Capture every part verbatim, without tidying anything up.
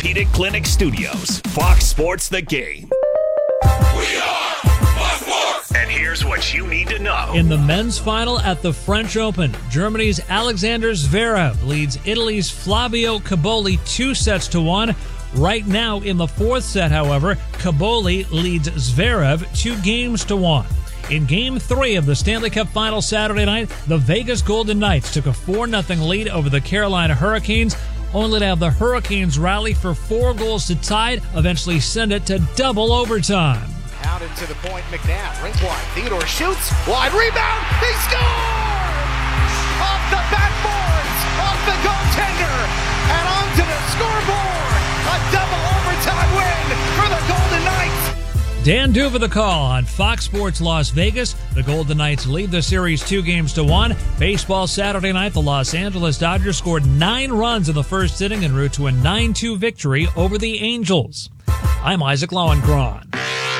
Orthopedic Clinic Studios. Fox Sports The Game. We are Fox Sports! And here's what you need to know. In the men's final at the French Open, Germany's Alexander Zverev leads Italy's Flavio Caboli two sets to one. Right now in the fourth set, however, Caboli leads Zverev two games to one. In Game three of the Stanley Cup Final Saturday night, the Vegas Golden Knights took a four nothing lead over the Carolina Hurricanes, only to have the Hurricanes rally for four goals to tie it, eventually send it to double overtime. Pounded to the point, McNabb, rink wide, Theodore shoots, wide rebound, they score! Off the backboards, off the goaltender, and onto the scoreboard! A double overtime win for the Golden Knights! Dan Duva the call on Fox Sports Las Vegas. The Golden Knights lead the series two games to one. Baseball Saturday night, the Los Angeles Dodgers scored nine runs in the first inning en route to a nine two victory over the Angels. I'm Isaac Lowenkron.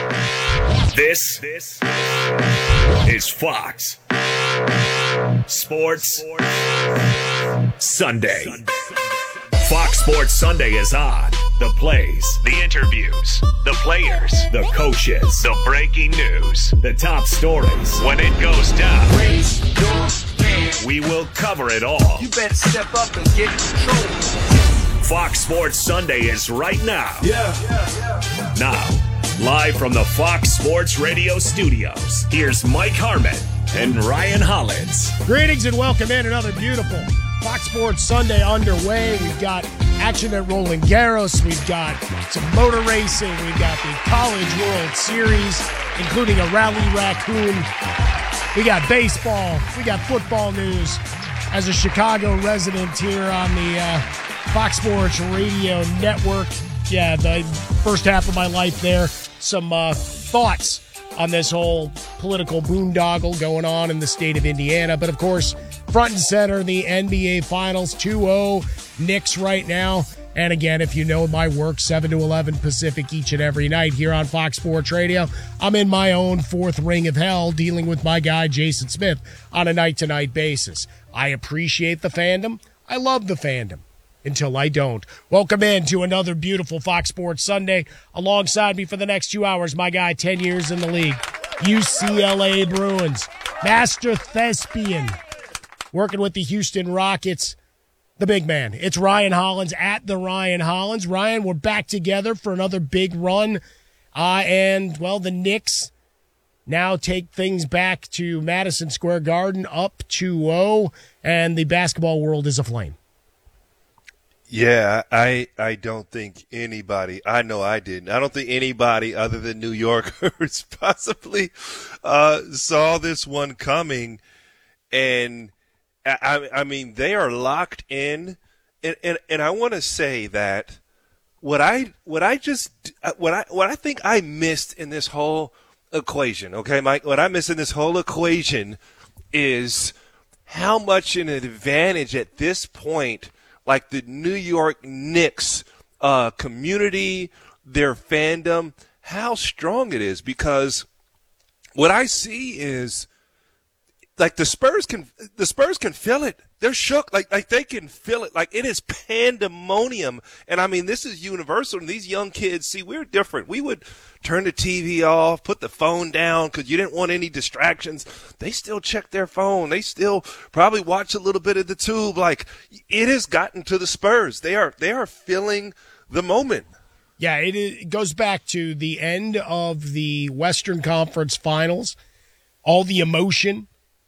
This, this is Fox Sports Sunday. Fox Sports Sunday is on. The plays, the interviews, the players, the coaches, the breaking news, the top stories. When it goes down, we will cover it all. You better step up and get control. Fox Sports Sunday is right now. Yeah, yeah, yeah. Now, live from the Fox Sports Radio studios, here's Mike Harmon and Ryan Hollins. Greetings and welcome in another beautiful Fox Sports Sunday underway. We've got action at Roland Garros. We've got some motor racing. We've got the College World Series, including a Rally Raccoon. We got baseball. We got football news. As a Chicago resident here on the uh, Fox Sports Radio Network, yeah, the first half of my life there, some uh, thoughts on this whole political boondoggle going on in the state of Indiana. But, of course, front and center, the N B A Finals, two oh Knicks right now. And again, if you know my work, seven to eleven Pacific each and every night here on Fox Sports Radio. I'm in my own fourth ring of hell dealing with my guy Jason Smith on a night-to-night basis. I appreciate the fandom. I love the fandom. Until I don't. Welcome in to another beautiful Fox Sports Sunday. Alongside me for the next two hours, my guy, ten years in the league, U C L A Bruins, Master Thespian, working with the Houston Rockets, the big man. It's Ryan Hollins at the Ryan Hollins. Ryan, we're back together for another big run. Uh, and, well, the Knicks now take things back to Madison Square Garden, up two oh, and the basketball world is aflame. Yeah, I I don't think anybody, I know I didn't, I don't think anybody other than New Yorkers possibly uh, saw this one coming. And, I, I mean, they are locked in. And, and, and I want to say that what I what I just what I what I think I missed in this whole equation, okay, Mike, what I missed in this whole equation is how much an advantage at this point, like the New York Knicks uh, community, their fandom, how strong it is. Because what I see is, like, the Spurs can the Spurs can feel it. They're shook. Like like they can feel it. Like, it is pandemonium. And I mean, this is universal. And these young kids, see, we're different. We would turn the T V off, put the phone down because you didn't want any distractions. They still check their phone. They still probably watch a little bit of the tube. Like, it has gotten to the Spurs. They are they are feeling the moment. Yeah, it, it goes back to the end of the Western Conference Finals, all the emotion,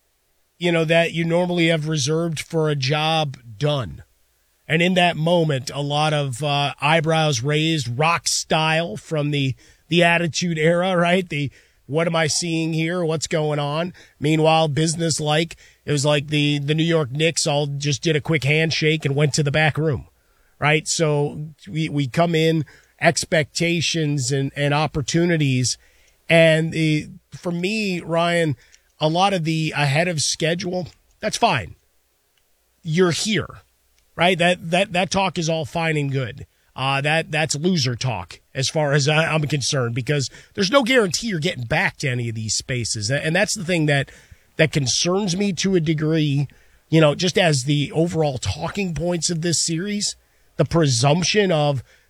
you know, that you normally have reserved for a job done. And in that moment, a lot of uh, eyebrows raised, rock style from the the Attitude Era, right? The what am I seeing here? What's going on? Meanwhile, business-like, it was like the, the New York Knicks all just did a quick handshake and went to the back room, right? So we, we come in, expectations and, and opportunities. And the, for me, Ryan, a lot of the ahead of schedule, that's fine. You're here, right? That that that talk is all fine and good. Uh, that that's loser talk as far as I, I'm concerned, because there's no guarantee you're getting back to any of these spaces. And that's the thing that that concerns me to a degree, you know, just as the overall talking points of this series, the presumption of